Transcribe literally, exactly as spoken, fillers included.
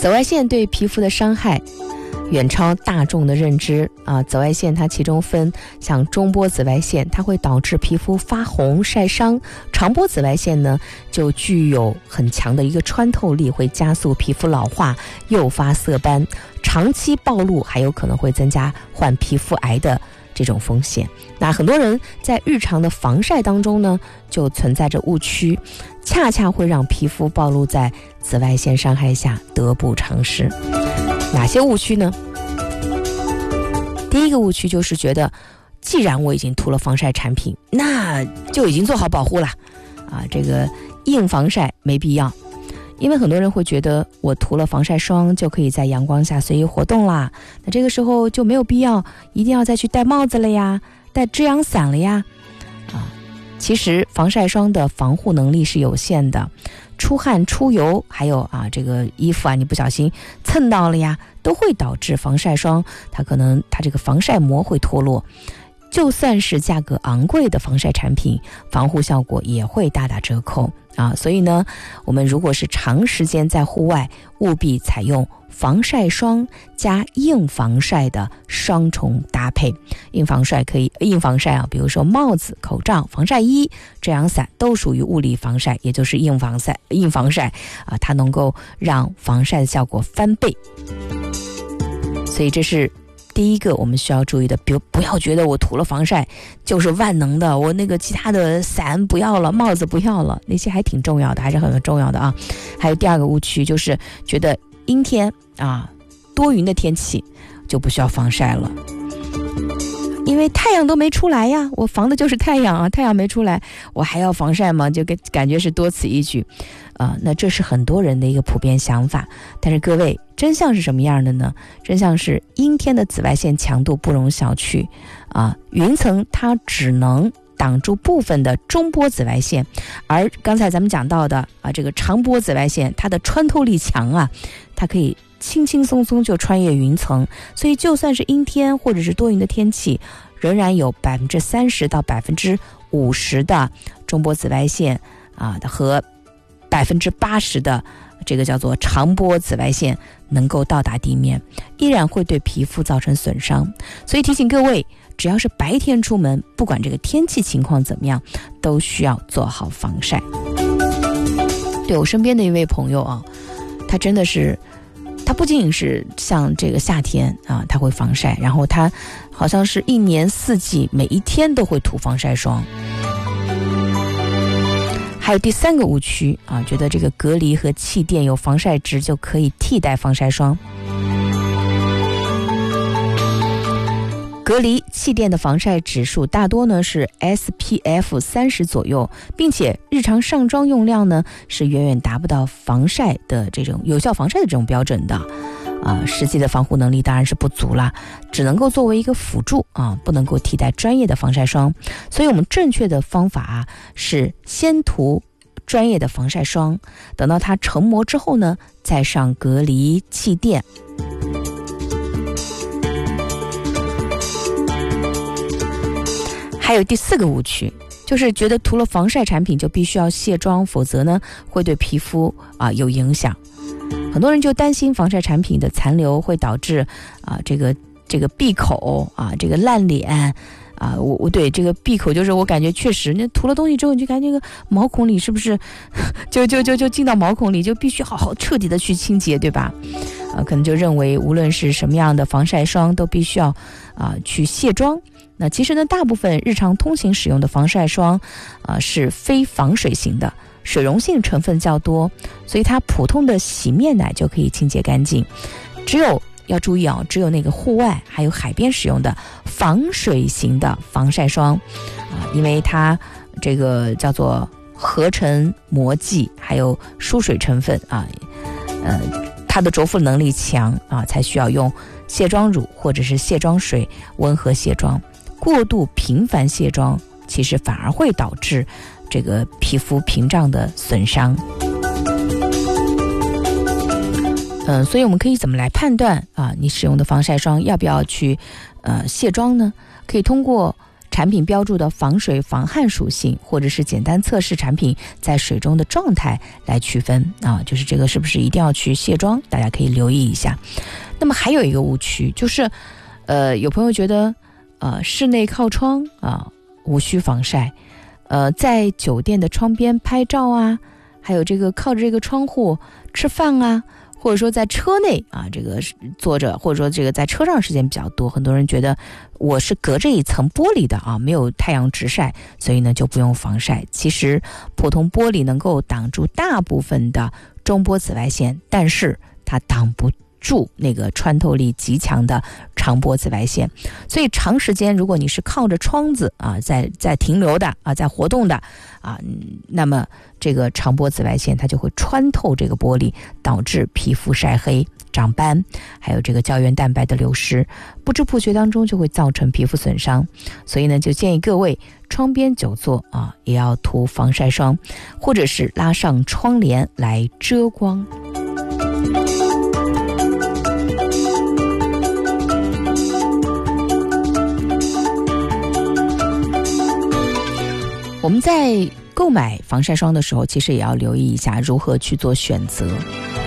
紫外线对皮肤的伤害远超大众的认知啊！紫外线它其中分像中波紫外线，它会导致皮肤发红晒伤；长波紫外线呢，就具有很强的一个穿透力，会加速皮肤老化，诱发色斑。长期暴露还有可能会增加患皮肤癌的这种风险。那很多人在日常的防晒当中呢，就存在着误区，恰恰会让皮肤暴露在紫外线伤害下，得不偿失。哪些误区呢？第一个误区就是觉得，既然我已经涂了防晒产品，那就已经做好保护了啊，这个硬防晒没必要。因为很多人会觉得我涂了防晒霜就可以在阳光下随意活动啦，那这个时候就没有必要一定要再去戴帽子了呀，戴遮阳伞了呀啊，其实防晒霜的防护能力是有限的，出汗出油还有啊这个衣服啊你不小心蹭到了呀，都会导致防晒霜它可能它这个防晒膜会脱落。就算是价格昂贵的防晒产品，防护效果也会大打折扣啊！所以呢，我们如果是长时间在户外，务必采用防晒霜加硬防晒的双重搭配。硬防晒可以硬防晒啊，比如说帽子、口罩、防晒衣、遮阳伞都属于物理防晒，也就是硬防晒。硬防晒啊，它能够让防晒的效果翻倍。所以这是第一个我们需要注意的，比如不要觉得我涂了防晒就是万能的，我那个其他的伞不要了，帽子不要了，那些还挺重要的，还是很重要的啊。还有第二个误区就是觉得阴天啊，多云的天气就不需要防晒了，因为太阳都没出来呀，我防的就是太阳啊，太阳没出来我还要防晒吗？就感觉是多此一举啊。那这是很多人的一个普遍想法，但是各位，真相是什么样的呢？真相是阴天的紫外线强度不容小觑啊，云层它只能挡住部分的中波紫外线，而刚才咱们讲到的啊，这个长波紫外线它的穿透力强啊，它可以轻轻松松就穿越云层，所以就算是阴天或者是多云的天气，仍然有百分之三十到百分之五十的中波紫外线啊和百分之八十的这个叫做长波紫外线能够到达地面，依然会对皮肤造成损伤。所以提醒各位，只要是白天出门，不管这个天气情况怎么样，都需要做好防晒。对，我身边的一位朋友啊，他真的是他不仅仅是像这个夏天啊他会防晒，然后他好像是一年四季每一天都会涂防晒霜。还有第三个误区啊，觉得这个隔离和气垫有防晒值就可以替代防晒霜。隔离气垫的防晒指数大多呢是 S P F 三十 左右，并且日常上妆用量呢是远远达不到防晒的这种有效防晒的这种标准的啊，实际的防护能力当然是不足啦，只能够作为一个辅助啊，不能够替代专业的防晒霜。所以我们正确的方法啊是先涂专业的防晒霜，等到它成膜之后呢，再上隔离气垫。还有第四个误区，就是觉得涂了防晒产品就必须要卸妆，否则呢会对皮肤啊有影响。很多人就担心防晒产品的残留会导致啊这个这个闭口啊这个烂脸啊，我我对这个闭口就是我感觉确实，那涂了东西之后你就感觉那个毛孔里是不是就就就就进到毛孔里，就必须好好彻底的去清洁，对吧？啊，可能就认为无论是什么样的防晒霜都必须要啊去卸妆。那其实呢，大部分日常通勤使用的防晒霜啊是非防水型的，水溶性成分较多，所以它普通的洗面奶就可以清洁干净。只有要注意啊，只有那个户外还有海边使用的防水型的防晒霜啊，因为它这个叫做合成膜剂，还有疏水成分啊，呃，它的着肤能力强啊，才需要用卸妆乳或者是卸妆水温和卸妆。过度频繁卸妆其实反而会导致这个皮肤屏障的损伤。嗯、呃，所以我们可以怎么来判断啊？你使用的防晒霜要不要去呃卸妆呢？可以通过产品标注的防水防汗属性，或者是简单测试产品在水中的状态来区分啊，就是这个是不是一定要去卸妆，大家可以留意一下。那么还有一个误区就是，呃，有朋友觉得，呃，室内靠窗啊无需防晒，呃，在酒店的窗边拍照啊，还有这个靠着这个窗户吃饭啊。或者说在车内啊，这个坐着，或者说这个在车上时间比较多，很多人觉得我是隔着一层玻璃的啊，没有太阳直晒，所以呢就不用防晒。其实普通玻璃能够挡住大部分的中波紫外线，但是它挡不住那个穿透力极强的长波紫外线，所以长时间如果你是靠着窗子啊，在在停留的啊，在活动的啊，那么这个长波紫外线它就会穿透这个玻璃，导致皮肤晒黑、长斑，还有这个胶原蛋白的流失，不知不觉当中就会造成皮肤损伤。所以呢，就建议各位窗边久坐啊，也要涂防晒霜，或者是拉上窗帘来遮光。我们在购买防晒霜的时候，其实也要留意一下如何去做选择。